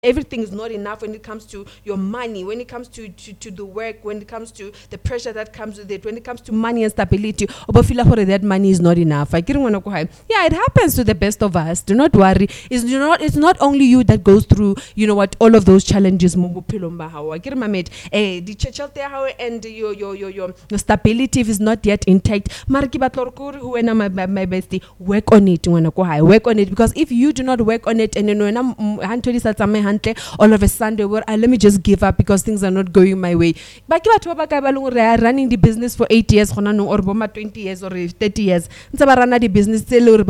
everything is not enough when it comes to your money, when it comes to the work, when it comes to the pressure that comes with it, when it comes to money and stability, that money is not enough. Yeah, it happens to the best of us. Do not worry. It's not only you that goes through, all of those challenges. And your stability is not yet intact. My bestie, work on it. Work on it, because if you do not work on it, and all of a sudden, let me just give up because things are not going my way. But running the business for 8 years, or 20 years or 30 years. The business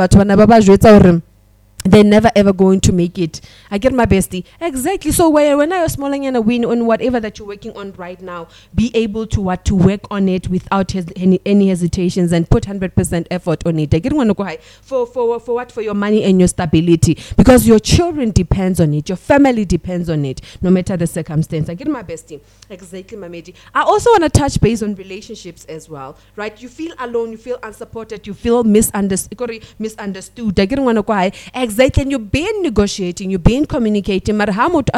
they're never ever going to make it. I get my bestie. Exactly. So when I was small and win on whatever that you're working on right now, be able to work on it without any hesitations and put 100% effort on it. I get one for what? For your money and your stability, because your children depends on it, your family depends on it, no matter the circumstance. I get my bestie. Exactly, my matey. I also want to touch base on relationships as well, right? You feel alone, you feel unsupported, you feel misunderstood. I get one exactly, and you've been negotiating, you've been communicating, and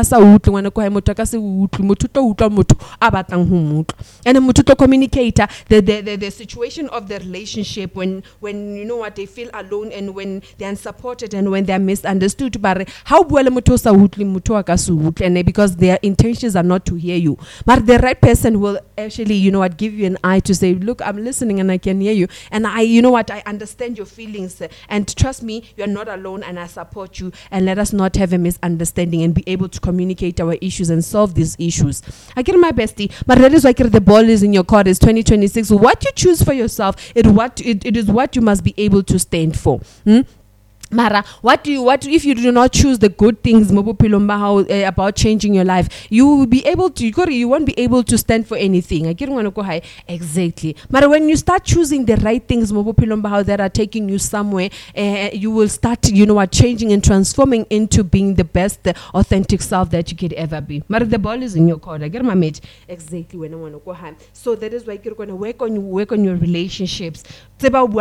the communicator, the situation of the relationship when they feel alone and when they're unsupported and when they're misunderstood, but how well and because their intentions are not to hear you, but the right person will actually give you an eye to say, look, I'm listening and I can hear you, and I understand your feelings, and trust me, you're not alone, and I support you, and let us not have a misunderstanding and be able to communicate our issues and solve these issues. I get my bestie, but that is why the ball is in your court. It's 2026. What you choose for yourself, it is what you must be able to stand for. Mara, what if you do not choose the good things about changing your life? You will be able to. You won't be able to stand for anything. I get want to go high. Exactly. Mara, when you start choosing the right things that are taking you somewhere, you will start changing and transforming into being the best authentic self that you could ever be. Mara, the ball is in your court. I get my mate. Exactly. When I want to go high. So that is why you're going to work on your relationships. Love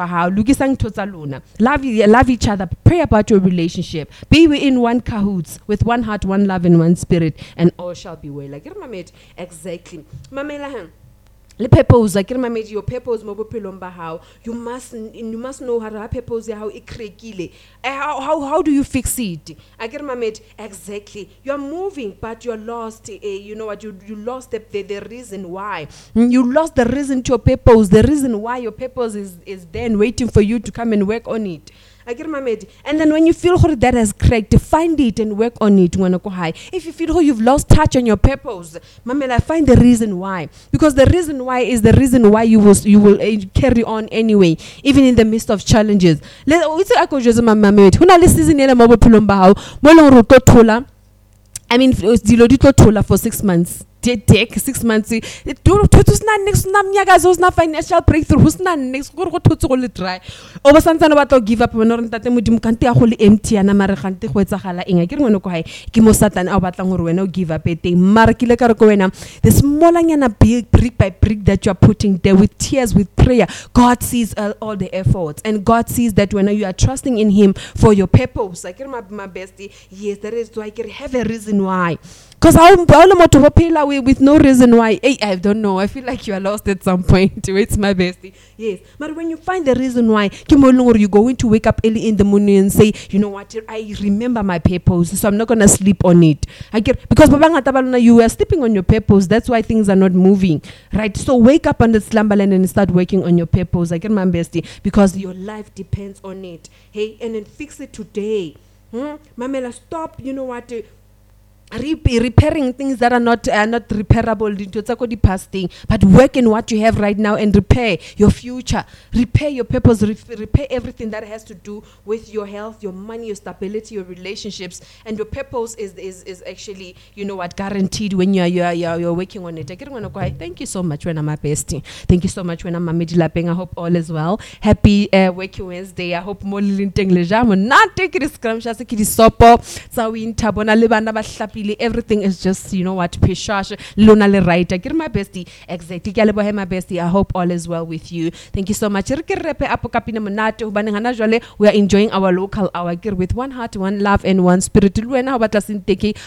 each other, pray about your relationship, be in one cahoots, with one heart, one love, and one spirit, and all shall be well. Like exactly. Le purpose, like your purpose how you must know how purpose how it how do you fix it? I get my mate. Exactly. You're moving, but you're lost. You lost the reason why. You lost the reason to your purpose, the reason why your purpose is then waiting for you to come and work on it. I get my mate. And then when you feel that has cracked, find it and work on it. If you feel you've lost touch on your purpose, Mamela, find the reason why. Because the reason why is the reason why you will carry on anyway, even in the midst of challenges. I mean, for 6 months. Take 6 months. Financial breakthrough. Who's not next? Try. Over something about give up when empty and give up the smaller and brick by brick that you're putting there with tears, with prayer. God sees all the efforts, and God sees that when you are trusting in Him for your purpose. I get my bestie. Yes, that is why I have a reason why. Because how with no reason why. Hey, I don't know. I feel like you are lost at some point. It's my bestie. Yes. But when you find the reason why, you're going to wake up early in the morning and say, you know what, I remember my purpose, so I'm not going to sleep on it. Because you are sleeping on your purpose. That's why things are not moving. Right? So wake up on the slumberland and start working on your purpose. I get my bestie. Because your life depends on it. Hey, and then fix it today. Mamela, stop, repairing things that are not repairable into the past thing, but work in what you have right now and repair your future, repair your purpose, repair everything that has to do with your health, your money, your stability, your relationships, and your purpose is actually guaranteed when you're working on it. Thank you so much when I'm my bestie. Thank you so much when I'm my midlaping. I hope all is well. Happy Working Wednesday. I hope more linteng lejamo not take it scrum shasa ki disopo tsa winter bona le bana ba hlapi feel everything is just, you know what, pishash, lona le right. Kir my bestie, exactly. Ke a leboha my bestie. I hope all is well with you. Thank you so much. Re ke re repe apo ka pina monate hobane hana jwale we are enjoying our local hour with one heart, one love and one spirit. Le wena ha o batla senteke